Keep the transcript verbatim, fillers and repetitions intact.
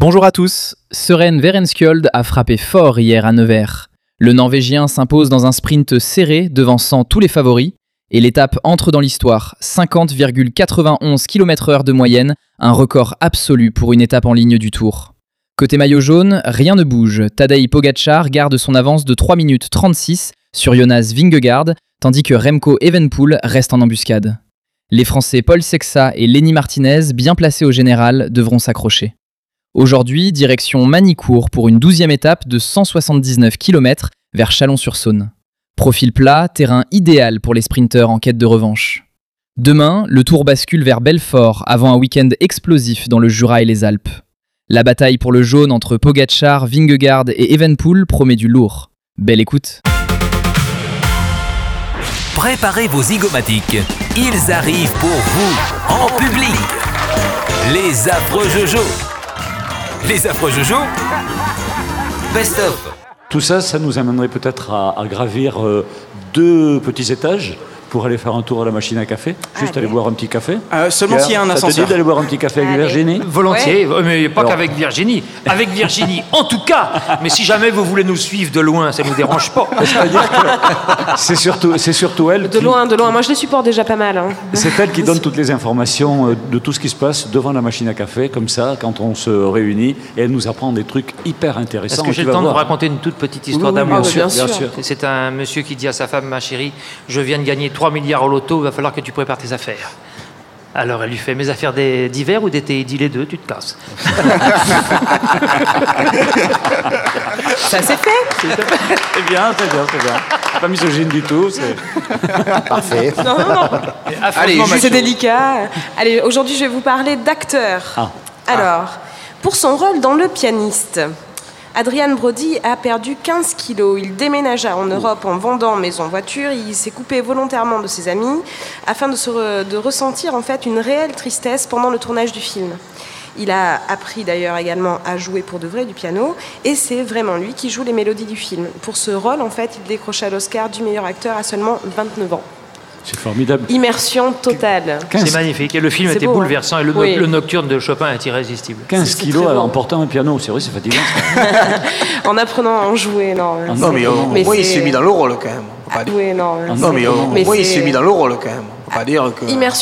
Bonjour à tous, Søren Werenskiold a frappé fort hier à Nevers. Le Norvégien s'impose dans un sprint serré, devançant tous les favoris, et l'étape entre dans l'histoire, cinquante virgule quatre-vingt-onze kilomètres heure de moyenne, un record absolu pour une étape en ligne du Tour. Côté maillot jaune, rien ne bouge, Tadej Pogačar garde son avance de trois minutes trente-six sur Jonas Vingegaard, tandis que Remco Evenepoel reste en embuscade. Les Français Paul Sexa et Lenny Martinez, bien placés au général, devront s'accrocher. Aujourd'hui, direction Magny-Cours pour une douzième étape de cent soixante-dix-neuf kilomètres vers Chalon-sur-Saône. Profil plat, terrain idéal pour les sprinteurs en quête de revanche. Demain, le Tour bascule vers Belfort avant un week-end explosif dans le Jura et les Alpes. La bataille pour le jaune entre Pogačar, Vingegaard et Evenepoel promet du lourd. Belle écoute. Préparez vos zygomatiques. Ils arrivent pour vous, en public. Les affreux Jojo. Les affreux Jojo. Best of. Tout ça, ça nous amènerait peut-être à, à gravir euh, deux petits étages pour aller faire un tour à la machine à café. Juste Allez. aller boire un petit café. Euh, seulement s'il y a un Ça te ascenseur. dit d'aller boire un petit café avec Allez. Virginie ? Volontiers, mais pas Alors. qu'avec Virginie. Avec Virginie, en tout cas. Mais si jamais vous voulez nous suivre de loin, ça ne nous dérange pas. C'est-à-dire que c'est surtout, c'est surtout elle De qui, loin, de loin. Moi, je les supporte déjà pas mal. Hein. c'est elle qui donne toutes les informations euh, de tout ce qui se passe devant la machine à café, comme ça, quand on se réunit, et elle nous apprend des trucs hyper intéressants. Est-ce que j'ai Tu le vas temps de vous voir. raconter une toute petite histoire Oui, oui, d'amour bien sûr, bien bien sûr. sûr. C'est un monsieur qui dit à sa femme, ma chérie, je viens de gagner trois milliards au loto, il va falloir que tu prépares tes affaires. Alors elle lui fait, mes affaires des- d'hiver ou d'été? Il dit les deux, tu te casses. Ça, c'est fait. C'est bien, c'est bien, c'est bien. Pas misogyne du tout. C'est... Parfait. Non, non, non. Allez, C'est juste- délicat. Allez, aujourd'hui, je vais vous parler d'acteur. Ah. Alors, pour son rôle dans Le Pianiste, Adrien Brody a perdu quinze kilos. Il déménagea en Europe en vendant maison voiture. Il s'est coupé volontairement de ses amis afin de, se re- de ressentir en fait une réelle tristesse pendant le tournage du film. Il a appris d'ailleurs également à jouer pour de vrai du piano et c'est vraiment lui qui joue les mélodies du film. Pour ce rôle, en fait, il décrocha l'Oscar du meilleur acteur à seulement vingt-neuf ans. c'est formidable. Immersion totale. C'est magnifique. Et le film C'est était beau, bouleversant et le, Oui. le nocturne de Chopin est irrésistible. quinze c'est kilos très beau. en portant un piano, c'est vrai, c'est fatigant. ça. En apprenant à en jouer, non. Ah Non, mais au Mais moins, il c'est- s'est mis dans le rôle quand même. On peut pas dire. Oui, non. Ah Non, mais au mais moins, il c'est- s'est mis dans le rôle quand même. On peut pas dire que. Immersion